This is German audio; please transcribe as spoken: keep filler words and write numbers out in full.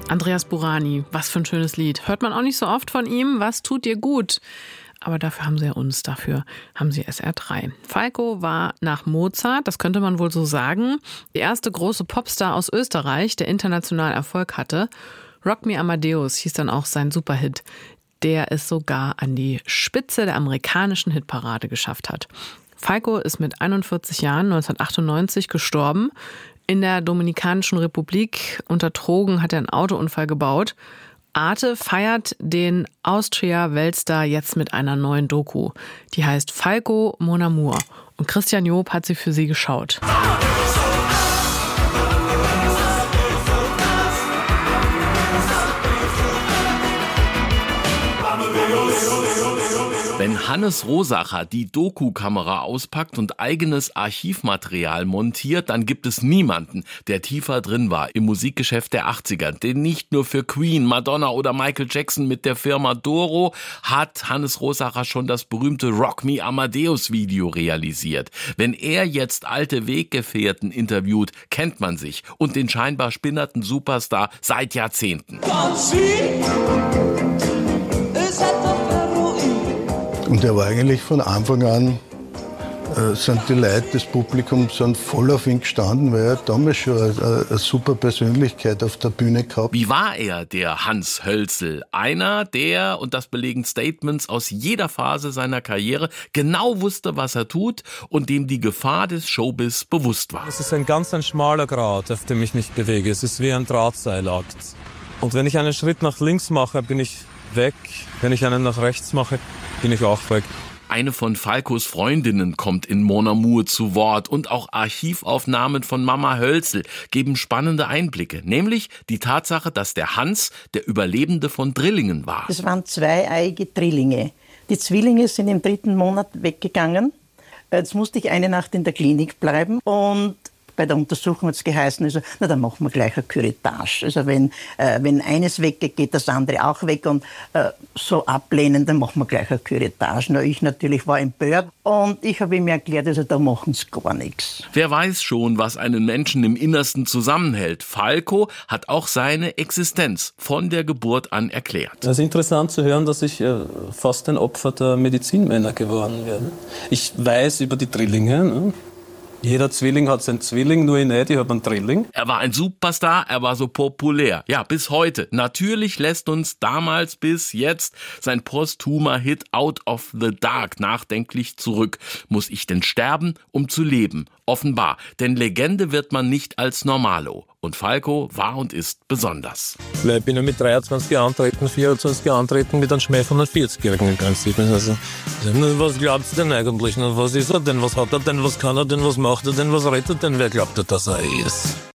Andreas Burani, was für ein schönes Lied. Hört man auch nicht so oft von ihm. Was tut dir gut? Aber dafür haben sie ja uns, dafür haben sie S R drei. Falco war nach Mozart, das könnte man wohl so sagen, die erste große Popstar aus Österreich, der international Erfolg hatte. Rock Me Amadeus hieß dann auch sein Superhit, der es sogar an die Spitze der amerikanischen Hitparade geschafft hat. Falco ist mit einundvierzig Jahren neunzehnhundertachtundneunzig gestorben. In der Dominikanischen Republik unter Drogen hat er einen Autounfall gebaut. Arte feiert den Austria-Weltstar jetzt mit einer neuen Doku. Die heißt Falco Mon Amour. Und Christian Job hat sie für Sie geschaut. Wenn Hannes Rosacher die Doku-Kamera auspackt und eigenes Archivmaterial montiert, dann gibt es niemanden, der tiefer drin war im Musikgeschäft der achtziger. Denn nicht nur für Queen, Madonna oder Michael Jackson mit der Firma Doro hat Hannes Rosacher schon das berühmte Rock Me Amadeus Video realisiert. Wenn er jetzt alte Weggefährten interviewt, kennt man sich und den scheinbar spinnerten Superstar seit Jahrzehnten. Und er war eigentlich von Anfang an, äh, sind die Leute des Publikums sind voll auf ihn gestanden, weil er damals schon eine, eine super Persönlichkeit auf der Bühne gehabt. Wie war er, der Hans Hölzel? Einer, der, und das belegen Statements aus jeder Phase seiner Karriere, genau wusste, was er tut und dem die Gefahr des Showbiz bewusst war. Es ist ein ganz ein schmaler Grat, auf dem ich mich bewege. Es ist wie ein Drahtseilakt. Und wenn ich einen Schritt nach links mache, bin ich weg. Wenn ich einen nach rechts mache, bin ich auch weg. Eine von Falcos Freundinnen kommt in Mon Amour zu Wort und auch Archivaufnahmen von Mama Hölzel geben spannende Einblicke, nämlich die Tatsache, dass der Hans der Überlebende von Drillingen war. Es waren zweieiige Drillinge. Die Zwillinge sind im dritten Monat weggegangen. Jetzt musste ich eine Nacht in der Klinik bleiben und bei der Untersuchung hat es geheißen, also, na, dann machen wir gleich eine Curettage. Also wenn, äh, wenn eines weggeht, geht das andere auch weg und äh, so ablehnen, dann machen wir gleich eine Curettage. Na, ich natürlich war empört und ich habe ihm erklärt, also da machen sie gar nichts. Wer weiß schon, was einen Menschen im Innersten zusammenhält. Falco hat auch seine Existenz von der Geburt an erklärt. Es ist interessant zu hören, dass ich äh, fast ein Opfer der Medizinmänner geworden werde. Ich weiß über die Drillinge, ne? Jeder Zwilling hat seinen Zwilling, nur ich nicht, ich habe einen Drilling. Er war ein Superstar, er war so populär. Ja, bis heute. Natürlich lässt uns damals bis jetzt sein posthumer Hit Out of the Dark nachdenklich zurück. Muss ich denn sterben, um zu leben? Offenbar. Denn Legende wird man nicht als Normalo. Und Falco war und ist besonders. Ich bin ja mit dreiundzwanzig Jahren antreten, vierundzwanzig Jahren antreten, mit einem Schmäh von einem vierzigjährigen im Prinzip. Also, was glaubst du denn eigentlich? Was ist er denn? Was hat er denn? Was kann er denn? Was macht er denn? Was rettet denn? Wer glaubt er, dass er ist?